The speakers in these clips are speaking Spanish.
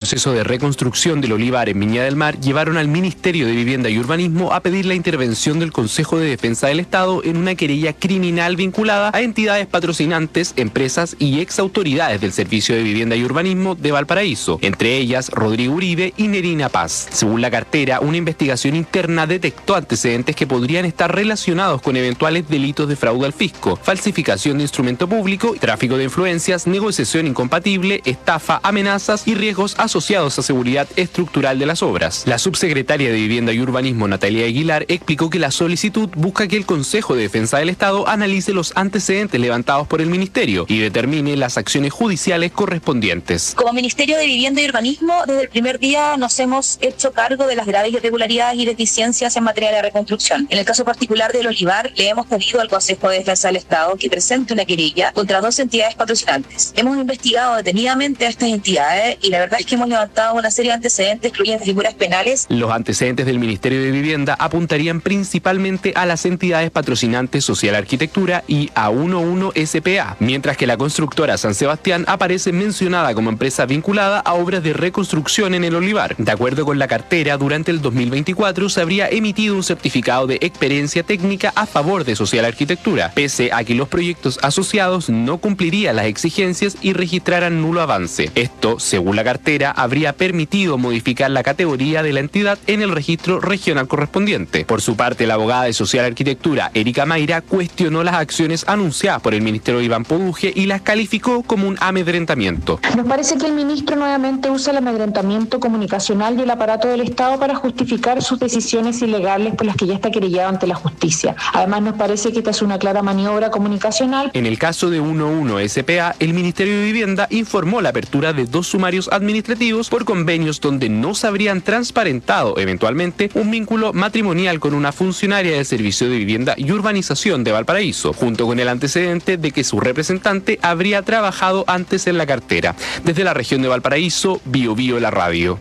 proceso de reconstrucción del olivar en Viña del Mar llevaron al Ministerio de Vivienda y Urbanismo a pedir la intervención del Consejo de Defensa del Estado en una querella criminal vinculada a entidades patrocinantes, empresas y exautoridades del Servicio de Vivienda y Urbanismo de Valparaíso, entre ellas Rodrigo Uribe y Nerina Paz. Según la cartera, una investigación interna detectó antecedentes que podrían estar relacionados con eventuales delitos de fraude al fisco, falsificación de instrumento público, tráfico de influencias, negociación incompatible, estafa, amenazas y riesgos asociados a seguridad estructural de las obras. La subsecretaria de Vivienda y Urbanismo, Natalia Aguilar, explicó que la solicitud busca que el Consejo de Defensa del Estado analice los antecedentes levantados por el Ministerio y determine las acciones judiciales correspondientes. Como Ministerio de Vivienda y Urbanismo, desde el primer día nos hemos hecho cargo de las graves irregularidades y deficiencias en materia de reconstrucción. En el caso particular del olivar, le hemos pedido al Consejo de Defensa del Estado que presente una querella contra 2 entidades patrocinantes. Hemos investigado detenidamente a estas entidades y la verdad es que hemos levantado una serie de antecedentes, incluyendo figuras penales. Los antecedentes del Ministerio de Vivienda apuntarían principalmente a las entidades patrocinantes Social Arquitectura y a 11 SPA, mientras que la constructora San Sebastián aparece mencionada como empresa vinculada a obras de reconstrucción en el olivar. De acuerdo con la cartera, durante el 2024 se habría emitido un certificado de experiencia técnica a favor de Social Arquitectura, pese a que los proyectos asociados no cumplirían las exigencias y registraran nulo avance. Esto, según la cartera, habría permitido modificar la categoría de la entidad en el registro regional correspondiente. Por su parte, la abogada de Social Arquitectura, Erika Mayra, cuestionó las acciones anunciadas por el ministro Iván Poduje y las calificó como un amedrentamiento. Nos parece que el ministro nuevamente usa el amedrentamiento comunicacional y el aparato del Estado para justificar sus decisiones ilegales por las que ya está querellado ante la justicia. Además, nos parece que esta es una clara maniobra comunicacional. En el caso de 11 SPA, el Ministerio de Vivienda informó la apertura de 2 sumarios administrativos por convenios donde no se habrían transparentado eventualmente un vínculo matrimonial con una funcionaria del Servicio de Vivienda y Urbanización de Valparaíso, junto con el antecedente de que su representante habría trabajado antes en la cartera. Desde la región de Valparaíso, Bio Bio la radio.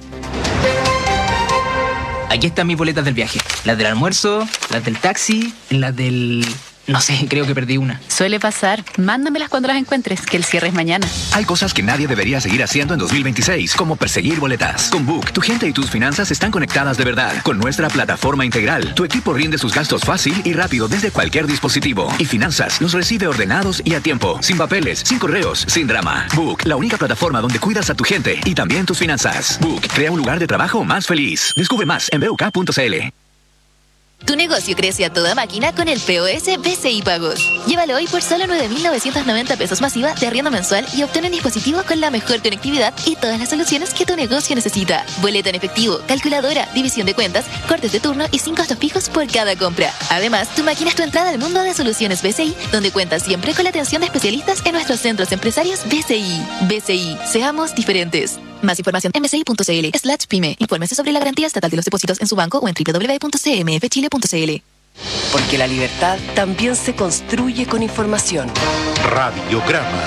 Aquí están mis boletas del viaje. Las del almuerzo, las del taxi, las del... No sé, creo que perdí una. Suele pasar. Mándamelas cuando las encuentres, que el cierre es mañana. Hay cosas que nadie debería seguir haciendo en 2026, como perseguir boletas. Con Book, tu gente y tus finanzas están conectadas de verdad. Con nuestra plataforma integral, tu equipo rinde sus gastos fácil y rápido desde cualquier dispositivo. Y Finanzas los recibe ordenados y a tiempo, sin papeles, sin correos, sin drama. Book, la única plataforma donde cuidas a tu gente y también tus finanzas. Book, crea un lugar de trabajo más feliz. Descubre más en BUK.cl. Tu negocio crece a toda máquina con el POS BCI Pagos. Llévalo hoy por solo 9.990 pesos masiva de arriendo mensual y obtén un dispositivo con la mejor conectividad y todas las soluciones que tu negocio necesita. Boleta en efectivo, calculadora, división de cuentas, cortes de turno y 5 gastos fijos por cada compra. Además, tu máquina es tu entrada al mundo de soluciones BCI, donde cuentas siempre con la atención de especialistas en nuestros centros empresarios BCI. BCI, seamos diferentes. Más información en bci.cl/pyme. Infórmese sobre la garantía estatal de los depósitos en su banco o en www.cmfchile.cl. Porque la libertad también se construye con información. Radiograma.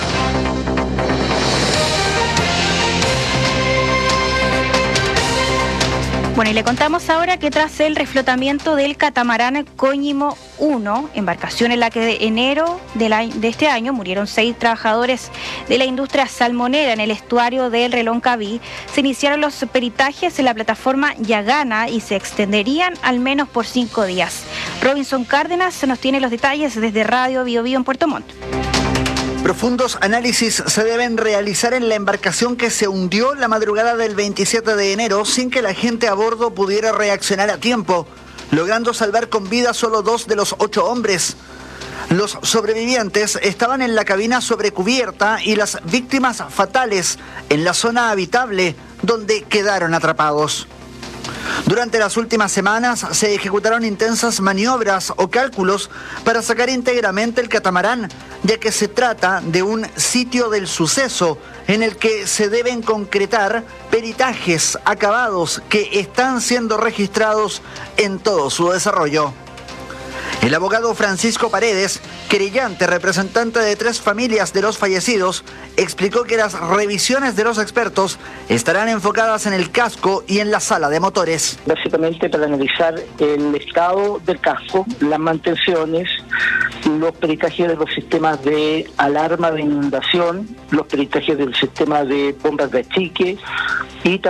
Bueno, y le contamos ahora que tras el reflotamiento del catamarán Coñimo 1, embarcación en la que de enero de este año murieron 6 trabajadores de la industria salmonera en el estuario del Reloncaví, se iniciaron los peritajes en la plataforma Yagana y se extenderían al menos por 5 días. Robinson Cárdenas nos tiene los detalles desde Radio Bio Bio en Puerto Montt. Profundos análisis se deben realizar en la embarcación que se hundió la madrugada del 27 de enero sin que la gente a bordo pudiera reaccionar a tiempo, logrando salvar con vida solo 2 de los 8 hombres. Los sobrevivientes estaban en la cabina sobrecubierta y las víctimas fatales en la zona habitable donde quedaron atrapados. Durante las últimas semanas se ejecutaron intensas maniobras o cálculos para sacar íntegramente el catamarán, ya que se trata de un sitio del suceso en el que se deben concretar peritajes acabados que están siendo registrados en todo su desarrollo. El abogado Francisco Paredes, querellante representante de 3 familias de los fallecidos, explicó que las revisiones de los expertos estarán enfocadas en el casco y en la sala de motores. Básicamente para analizar el estado del casco, las mantenciones, los peritajes de los sistemas de alarma de inundación, los peritajes del sistema de bombas de achique y también